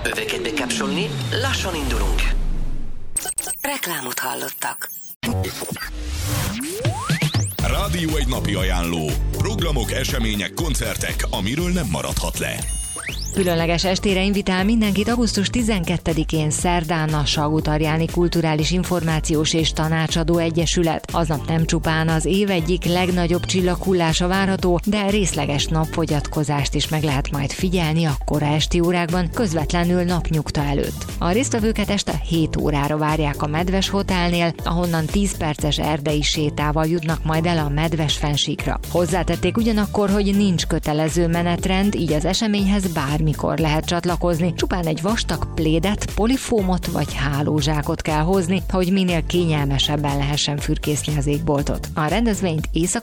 Öveket bekapcsolni, lassan indulunk. Reklámot hallottak. Rádió egy napi ajánló. Programok, események, koncertek, amiről nem maradhat le. Különleges estére invitál mindenkit augusztus 12-én szerdán a Salgótarjáni Kulturális Információs és Tanácsadó Egyesület. Aznap nem csupán az év egyik legnagyobb csillaghullása várható, de részleges napfogyatkozást is meg lehet majd figyelni a kora esti órákban, közvetlenül napnyugta előtt. A résztvevőket este 7 órára várják a Medves Hotelnél, ahonnan 10 perces erdei sétával jutnak majd el a Medves fennsíkra. Hozzátették ugyanakkor, hogy nincs kötelező menetrend, így az eseményhez bármikor lehet csatlakozni, csupán egy vastag plédet, polifómot vagy hálózsákot kell hozni, hogy minél kényelmesebben lehessen fürkészni az égboltot. A rendezvényt éjszaka